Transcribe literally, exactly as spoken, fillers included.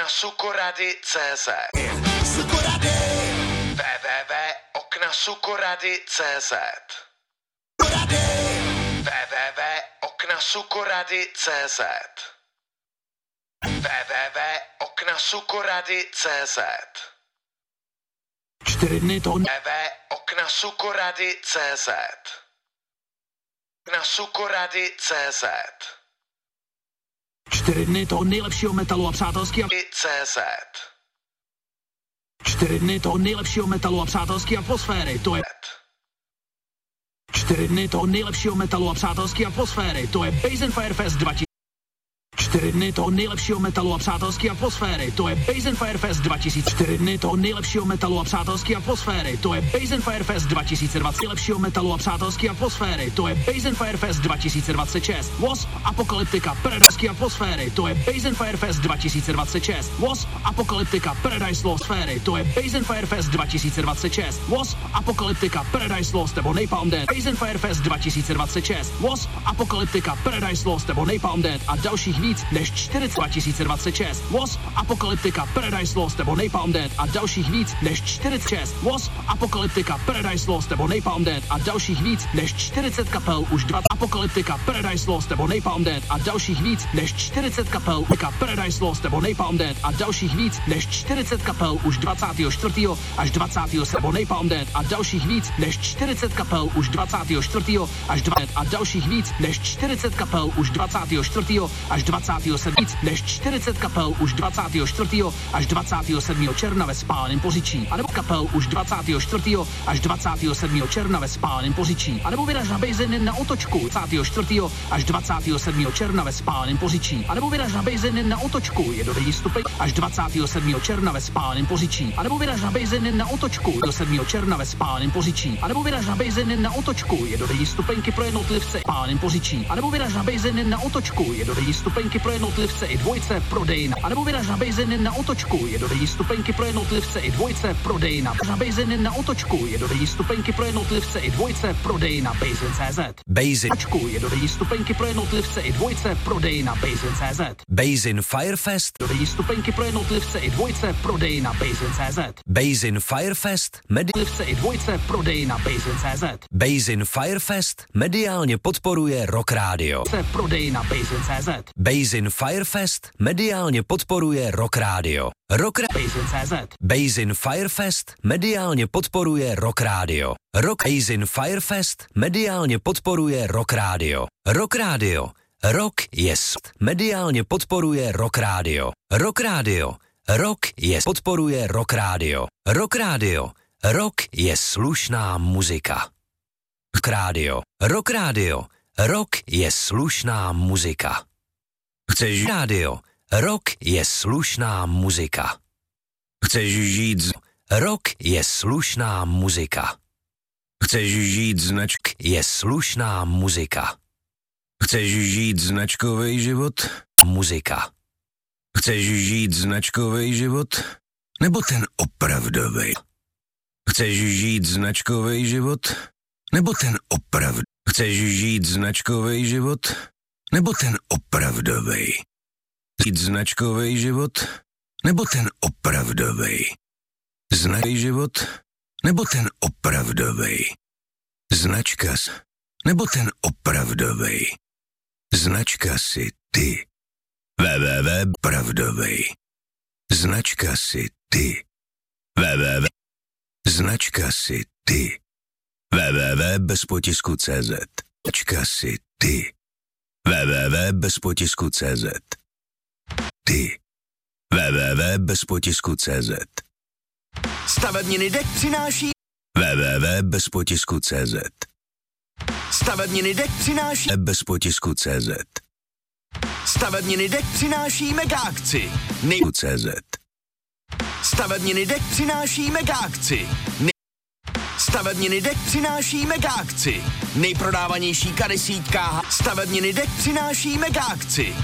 okna sukorady tečka cé zet w w w tečka okna sukorady tečka cé zet w w w tečka okna sukorady tečka cé zet w w w tečka okna sukorady tečka cé zet Čtyři dny to... w w w tečka okna sukorady tečka cé zet okna sukorady tečka cé zet Čtyři dny toho nejlepšího metalu a přátelský a... cé zet Čtyři dny toho nejlepšího metalu a přátelský atmosféry, to je... Čtyři dny toho nejlepšího metalu a přátelský atmosféry, to je Basin Firefest dva tisíce... Čtyři dny toho nejlepšího metalu a přátelský atmosféry, to je Basin Firefest dva tisíce... Čtyři dny toho nejlepšího metalu a přátelský atmosféry, to je Basin Firefest dva tisíce dvacet. Nejlepšího metalu a přátelský atmosféry, to je Basin Firefest dva tisíce dvacet šest. Wasp, Apokalyptika, Paradise atmosféry, to je Basin Firefest dva tisíce dvacet šest. Wasp, Apokalyptika, Paradise Lost sféry, to je Basin Firefest dva tisíce dvacet šest. Wasp, Apokalyptika, Paradise Lost nebo Napalm Death. Basin Firefest dva tisíce dvacet šest. Wasp, Apokalyptika, Paradise Lost nebo Napalm Death a dalších víc než čtyřicet dva tisíce dvacet šest. Wasp, Apokalyptika, Paradise Lost nebo Napalm Death a dalších víc než čtyřicet šest. Wasp, Apokalyptika, Paradise Lost nebo Napalm Death a dalších víc než čtyřicet kapel už dva. Apokalyptika, Paradise Lost nebo Napalm Death a dalších víc než čtyřicet kapel. Paradise Lost nebo Napalm Death a dalších víc než čtyřicet kapel už dvacátého čtvrtého až dvacátého sedmého. Napalm Death a dalších víc než čtyřicet kapel už dvacátého čtvrtého až dvacátého a dalších víc než čtyřicet kapel už dvacátého čtvrtého až dvacátého sedmého. Víc než čtyřicet kapel už dvacátého čtvrtého až dvacátého sedmého června ve Spáleném Poříčí. A nebo kapel už dvacátého čtvrtého až dvacátého sedmého června ve Spáleném Poříčí. A nebo vyraž na Bejzin na otočku dvacátého čtvrtého až dvacátého sedmého června ve Spáleném Poříčí. A nebo vyraž na Bejzin na otočku jedodenní stupeň až dvacátého sedmého června ve Spáleném Poříčí. A nebo vyraž na Bejzin na otočku do sedmého června ve Spáleném Poříčí. A nebo vyraž na Bejzin na otočku jedodenní stupenky pro jednotlivce Spáleném Poříčí. A nebo vyraž na Bejzin na otočku jedodenní stupenky pro jednotlivce i dvojce prodejna. A nebo vyraž na Bejzin na otočku jedodenní stupenky pro jednotlivce i dvojce prodejna. Na Bejzin na otočku jedodenní stupenky pro jednotlivce i dvojce prodejna Bejzin tečka cé zet. Bejzin. Očku jedodenní stupenky pro jednotlivce i dvojce prodejna Bejzin tečka cé zet. Bejzin Firefest. Jedodenní stupenky pro jednotlivce i dvojce prodejna Bejzin tečka cé zet. Bejzin Firefest. Jednotlivce i dvojce prodejna Bejzin tečka cé zet. Bejzin Firefest mediálně podporuje Rock Radio. Prodejna Bejzin tečka cé zet. Bejzin Firefest mediálně podporuje Rock Radio. Rock Ra- Bejzin tečka cé zet. Bejzin Firefest mediálně podporuje Rock Radio. Rock Bejzin Firefest mediálně podporuje Rock Radio. Rock Radio. Rock je s... mediálně podporuje Rock Radio. Rock Radio. Rock je podporuje Rock Radio. Rock Radio. Rock je slušná muzika. Rock Radio. Rock Radio. Rock je slušná muzika. Chceš rádio? Rock je slušná muzika. Chceš žít z... Rock je slušná muzika. Chceš žít značk je slušná muzika. Chceš žít značkový život? Muzika. Chceš žít značkový život? Nebo ten opravdový? Chceš žít značkový život? Nebo ten opravd? Chceš žít značkový život? Nebo ten opravdový? Žít značkový život? Nebo ten opravdový? Značkový život? Nebo ten opravdový? Značka s... Nebo ten opravdový? Značka si ty. www. Pravdový. Značka si ty. www. Značka si ty. www. Bez potisku tečka cé zet. Značka si ty. www. Bez potisku tečka cé zet. Ty. www. Bez potisku tečka cé zet. Stavebniny dek přináší www. Bez potisku tečka cé zet. Stavebniny dek přináší Bez potisku tečka cé zet. Stavebniny dek přináší mega akci. Nej... cé zet. Stavebniny dek přináší mega akci. Nej... Stavebniny dek přináší mega akci. Nejprodávanější kadesítka. Stavebniny dek přináší mega akci.